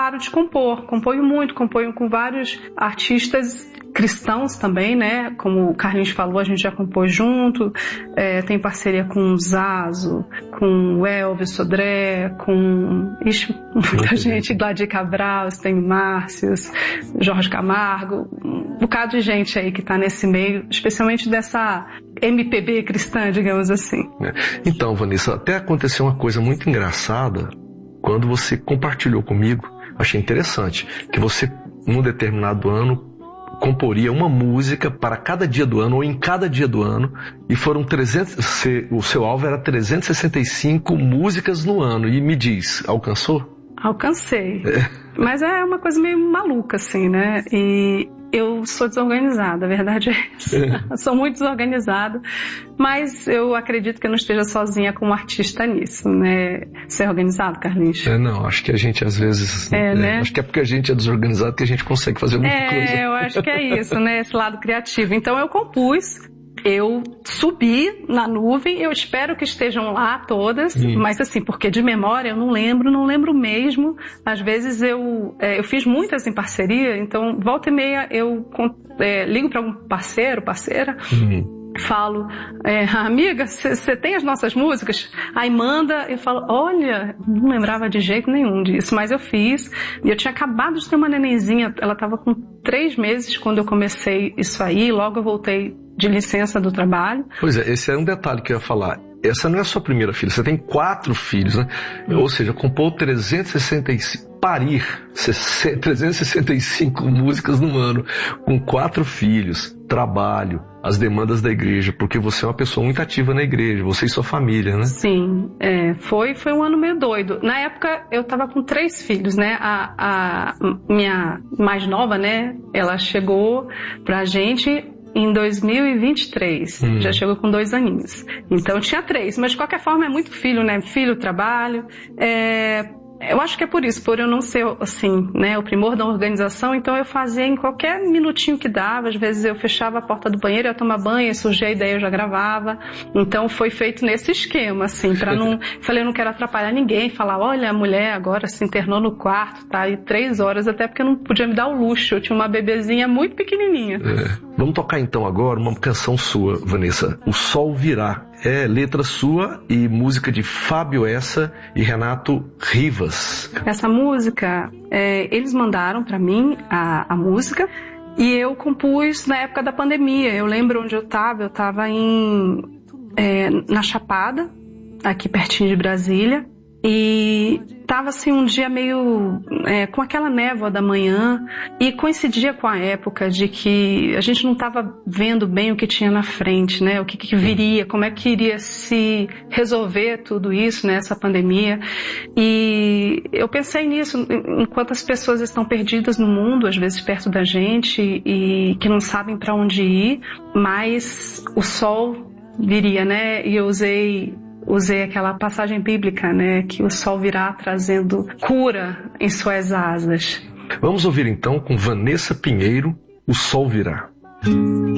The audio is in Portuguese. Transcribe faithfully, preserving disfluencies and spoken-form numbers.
paro de compor. Componho muito, componho com vários artistas cristãos também, né? Como o Carlinhos falou, a gente já compôs junto, é, tem parceria com o Zazo, com o Elvis Sodré, com ixi, muita gente, Gladir Cabral, tem o Márcios, Jorge Camargo, um bocado de gente aí que está nesse meio, especialmente dessa M P B cristã, digamos assim. Então, Vanessa, até aconteceu uma coisa muito engraçada quando você compartilhou comigo, achei interessante, que você, num determinado ano, comporia uma música para cada dia do ano ou em cada dia do ano, e foram trezentos, o seu alvo era trezentas e sessenta e cinco músicas no ano. E me diz, alcançou? Alcancei. É. Mas é uma coisa meio maluca, assim, né? E eu sou desorganizada, a verdade é essa. É. Sou muito desorganizada, mas eu acredito que eu não esteja sozinha como artista nisso, né? Você é organizado, Carlinhos? É, não, acho que a gente às vezes... É, é, né? Acho que é porque a gente é desorganizado que a gente consegue fazer muita é, coisa. É, eu acho que é isso, né? Esse lado criativo. Então eu compus... Eu subi na nuvem, eu espero que estejam lá todas, hum. mas assim, porque de memória eu não lembro, não lembro mesmo. Às vezes eu, é, eu fiz muitas em parceria, então volta e meia eu é, ligo para algum parceiro, parceira, hum. falo, é, amiga, você tem as nossas músicas? Aí manda, eu falo, olha, não lembrava de jeito nenhum disso, mas eu fiz, e eu tinha acabado de ter uma nenenzinha, ela estava com três meses quando eu comecei isso aí, logo eu voltei de licença do trabalho. Pois é, esse é um detalhe que eu ia falar. Essa não é a sua primeira filha, você tem quatro filhos, né? Hum. Ou seja, compor trezentas e sessenta e cinco, parir trezentas e sessenta e cinco músicas no ano, com quatro filhos, trabalho, as demandas da igreja, porque você é uma pessoa muito ativa na igreja, você e sua família, né? Sim, é, foi, foi um ano meio doido. Na época eu tava com três filhos, né? A, a minha mais nova, né? Ela chegou pra gente em dois mil e vinte e três, hum. já chegou com dois aninhos. Então tinha três, mas de qualquer forma é muito filho, né? Filho, trabalho. É, eu acho que é por isso, por eu não ser, assim, né, o primor da organização, então eu fazia em qualquer minutinho que dava. Às vezes eu fechava a porta do banheiro, ia tomar banho, surgia a ideia, eu já gravava. Então foi feito nesse esquema, assim, pra não... Falei, eu não quero atrapalhar ninguém, falar, olha, a mulher agora se internou no quarto, tá aí três horas, até porque eu não podia me dar o luxo, eu tinha uma bebezinha muito pequenininha. É. Vamos tocar então agora uma canção sua, Vanessa, O Sol Virá. É letra sua e música de Fábio Essa e Renato Rivas. Essa música, é, eles mandaram pra mim a, a música e eu compus na época da pandemia. Eu lembro onde eu estava, eu estava em, é, na Chapada, aqui pertinho de Brasília. E tava assim um dia meio é, com aquela névoa da manhã, e coincidia com a época de que a gente não estava vendo bem o que tinha na frente, né? O que, que viria, como é que iria se resolver tudo isso, né? Essa pandemia. E eu pensei nisso, enquanto as pessoas estão perdidas no mundo, às vezes perto da gente, e que não sabem para onde ir, mas o sol viria, né? E eu usei Usei aquela passagem bíblica, né? Que o sol virá trazendo cura em suas asas. Vamos ouvir então com Vanessa Pinheiro, O Sol Virá.